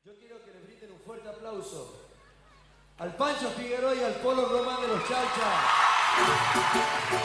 Yo quiero que le brinden un fuerte aplauso al Pancho Figueroa y al Polo Román de los Chalchas.